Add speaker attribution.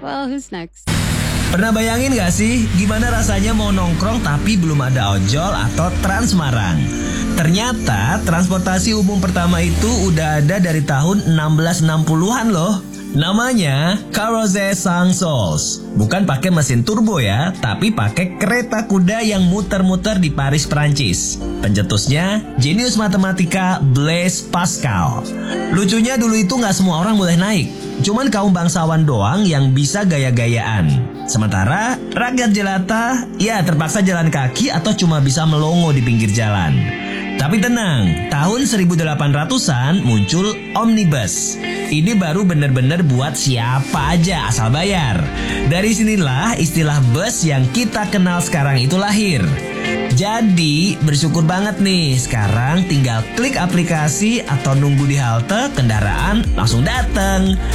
Speaker 1: Well, who's next?
Speaker 2: Pernah bayangin gak sih gimana rasanya mau nongkrong tapi belum ada ojol atau Trans Semarang? Ternyata transportasi umum pertama itu udah ada dari tahun 1660-an loh. Namanya Carrosse Sans-Sols. Bukan pakai mesin turbo ya, tapi pakai kereta kuda yang muter-muter di Paris, Prancis. Pencetusnya jenius matematika Blaise Pascal. Lucunya dulu itu nggak semua orang boleh naik. Cuman kaum bangsawan doang yang bisa gaya-gayaan. Sementara rakyat jelata ya terpaksa jalan kaki atau cuma bisa melongo di pinggir jalan. Tapi tenang, tahun 1800-an muncul omnibus. Ini baru bener-bener buat siapa aja asal bayar. Dari sinilah istilah bus yang kita kenal sekarang itu lahir. Jadi bersyukur banget nih, sekarang tinggal klik aplikasi atau nunggu di halte, kendaraan langsung dateng.